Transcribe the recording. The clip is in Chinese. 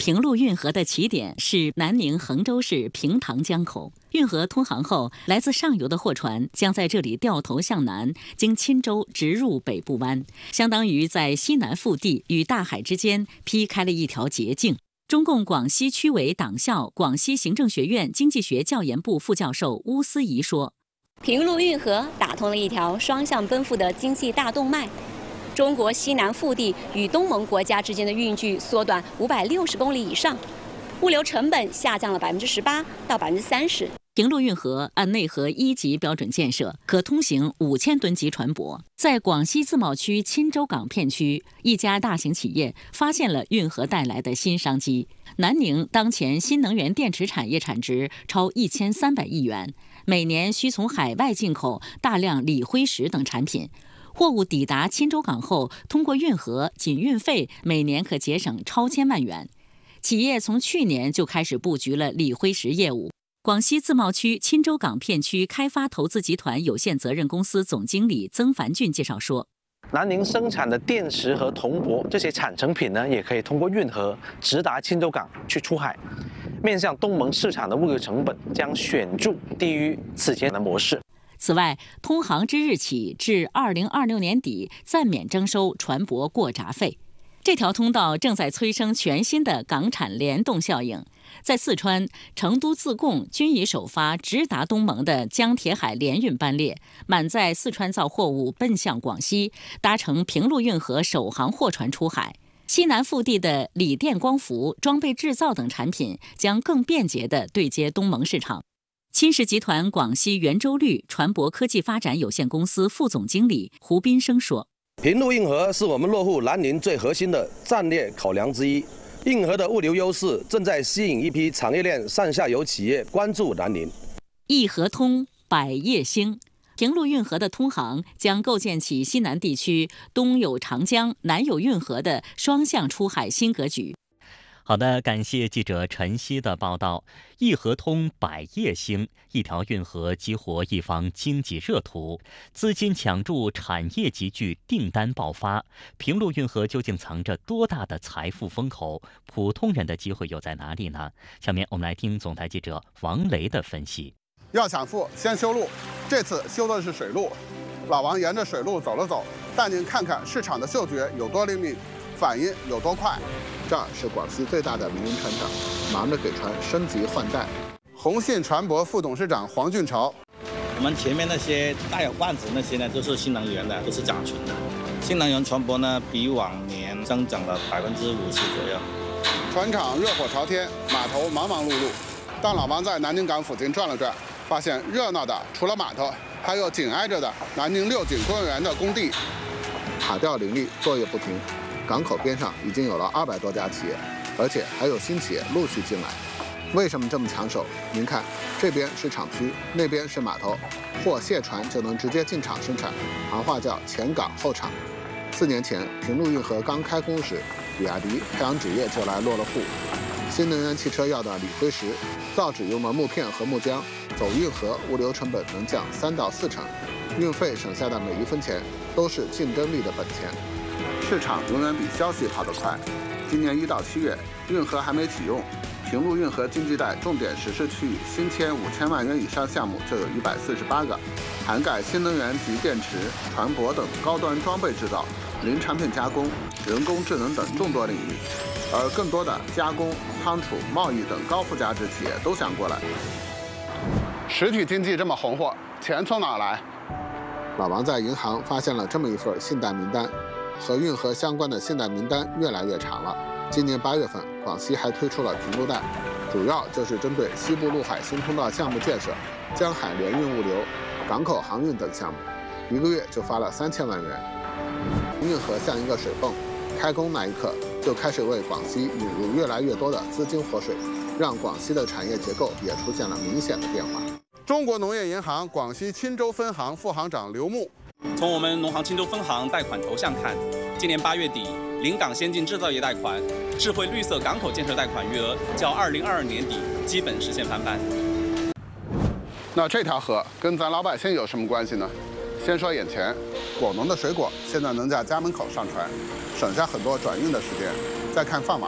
平陆运河的起点是南宁衡州市平塘江口。运河通航后，来自上游的货船将在这里掉头向南，经钦州直入北部湾，相当于在西南腹地与大海之间劈开了一条捷径。中共广西区委党校广西行政学院经济学教研部副教授邬思怡说：“ 平陆运河打通了一条双向奔赴的经济大动脉。”中国西南腹地与东盟国家之间的运距缩短560公里以上，物流成本下降了18%到30%。 平陆运河按内河1级标准建设，可通行5000吨级船舶。在广西自贸区钦州港片区，一家大型企业发现了运河带来的新商机。南宁当前新能源电池产业产值超1300亿元，每年需从海外进口大量锂灰石等产品。货物抵达钦州港后，通过运河，仅运费每年可节省超千万元。企业从去年就开始布局了锂灰石业务。广西自贸区钦州港片区开发投资集团有限责任公司总经理曾凡俊介绍说：“ 南宁生产的电池和铜箔这些产成品呢，也可以通过运河直达钦州港去出海，面向东盟市场的物流成本将显著低于此前的模式。” 此外，通航之日起至2026年底暂免征收船舶过闸费。这条通道正在催生全新的港产联动效应。在四川、成都自贡均已首发直达东盟的江铁海联运班列，满载四川造货物奔向广西，搭乘平陆运河首航货船出海。西南腹地的锂电光伏、装备制造等产品将更便捷地对接东盟市场。钦实集团广西圆周率船舶科技发展有限公司副总经理胡斌生说：“ 平陆运河是我们落户南宁最核心的战略考量之一。运河的物流优势正在吸引一批产业链上下游企业关注南宁。 一河通，百业兴。平陆运河的通航将构建起西南地区东有长江、南有运河的双向出海新格局。” 好的，感谢记者陈曦的报道。一河通，百业兴，一条运河激活一方经济热土，资金抢注，产业集聚，订单爆发。平陆运河究竟藏着多大的财富风口？普通人的机会又在哪里呢？下面我们来听总台记者王雷的分析。 要抢富，先修路。这次修的是水路，老王沿着水路走了走，带您看看市场的嗅觉有多灵敏，反应有多快。 这儿是广西最大的民营船厂，忙着给船升级换代。 鸿信船舶副董事长黄俊朝， 我们前面那些带有罐子那些呢，都是新能源的，都是甲醇的。新能源船舶呢，比往年增长了50%左右。 船厂热火朝天，码头忙忙碌碌。当老王在南宁港附近转了转，发现热闹的除了码头，还有紧挨着的南宁六景公园的工地， 塔吊林立，作业不停。港口边上已经有了200多家企业，而且还有新企业陆续进来。为什么这么抢手？您看，这边是厂区，那边是码头，货卸船就能直接进厂生产，行话叫前港后厂。4年前，平陆运河刚开工时，比亚迪、太阳纸业就来落了户。新能源汽车要的锂灰石，造纸用的木片和木浆，走运河物流成本能降3到4成，运费省下的每一分钱都是竞争力的本钱。 市场永远比消息跑得快。今年1到7月，运河还没启用，平陆运河经济带重点实施区域新签5000万元以上项目就有148个，涵盖新能源及电池、船舶等高端装备制造、零产品加工、人工智能等众多领域。而更多的加工、仓储、贸易等高附加值企业都想过来。实体经济这么红火，钱从哪来？ 老王在银行发现了这么一份信贷名单。和运河相关的信贷名单越来越长了。今年8月份，广西还推出了平陆贷，主要就是针对西部陆海新通道项目建设、江海联运物流、港口航运等项目，1个月就发了3000万元。运河像一个水泵，开工那一刻就开始为广西引入越来越多的资金活水，让广西的产业结构也出现了明显的变化。 中国农业银行广西钦州分行副行长刘木。 从我们农行钦州分行贷款投向看，今年8月底，临港先进制造业贷款、智慧绿色港口建设贷款余额较2022年底基本实现翻番。 那这条河跟咱老百姓有什么关系呢？先说眼前，果农的水果现在能在家门口上船，省下很多转运的时间。再看放马